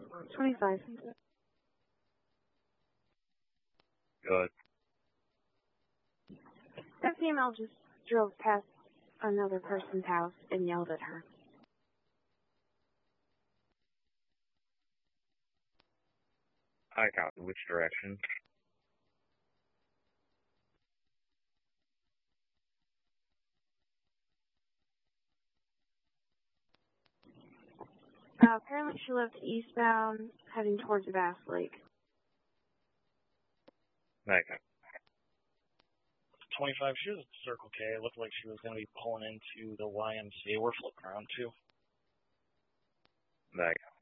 25. Good. That female just drove past another person's house and yelled at her. I copy. Which direction? Apparently she left eastbound, heading towards Bass Lake. Okay. 25, she was at Circle K. It looked like she was going to be pulling into the YMCA we're flipping around to. Okay.